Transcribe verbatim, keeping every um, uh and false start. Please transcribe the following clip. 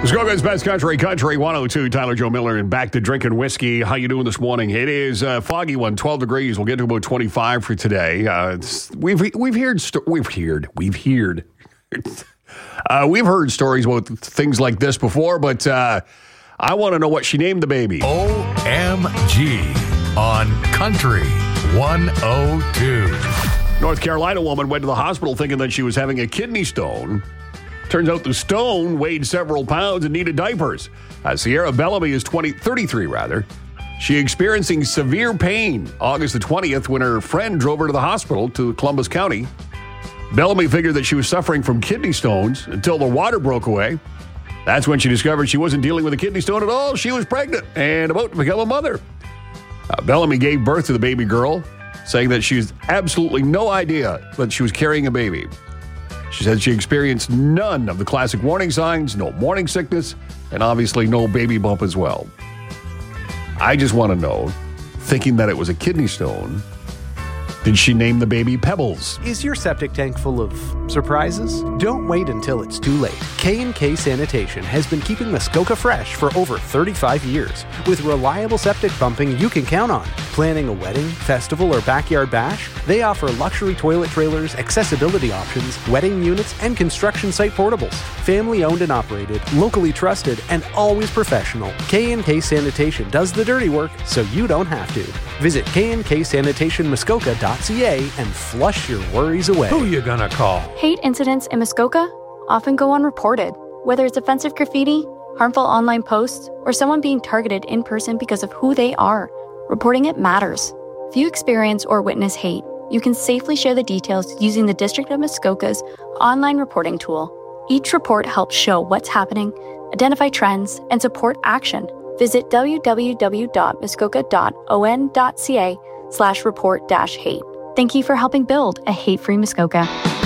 Muskoka's Best Country, Country one oh two. Tyler Joe Miller and back to drinking whiskey. How you doing this morning? It is a foggy one, twelve degrees. We'll get to about twenty-five for today. Uh, we've we've heard sto- we've heard we've heard uh, we've heard stories about things like this before, but uh, I want to know what she named the baby. O M G on Country one oh two. North Carolina woman went to the hospital thinking that she was having a kidney stone. Turns out the stone weighed several pounds and needed diapers. Uh, Sierra Bellamy is twenty, thirty-three rather. She experiencing severe pain August the twentieth when her friend drove her to the hospital to Columbus County. Bellamy figured that she was suffering from kidney stones until the water broke away. That's when she discovered she wasn't dealing with a kidney stone at all. She was pregnant and about to become a mother. Uh, Bellamy gave birth to the baby girl, saying that she has absolutely no idea that she was carrying a baby. She said she experienced none of the classic warning signs, no morning sickness, and obviously no baby bump as well. I just want to know, thinking that it was a kidney stone, did she name the baby Pebbles? Is your septic tank full of surprises? Don't wait until it's too late. K and K Sanitation has been keeping Muskoka fresh for over thirty-five years. With reliable septic pumping you can count on. Planning a wedding, festival, or backyard bash? They offer luxury toilet trailers, accessibility options, wedding units, and construction site portables. Family owned and operated, locally trusted, and always professional. K and K Sanitation does the dirty work so you don't have to. Visit K and K Sanitation Muskoka dot C A and flush your worries away. Who you gonna call? Hate incidents in Muskoka often go unreported, whether it's offensive graffiti, harmful online posts, or someone being targeted in person because of who they are. Reporting it matters. If you experience or witness hate, you can safely share the details using the District of Muskoka's online reporting tool. Each report helps show what's happening, identify trends, and support action. Visit w w w dot muskoka dot o n dot c a slash report dash hate. Thank you for helping build a hate-free Muskoka.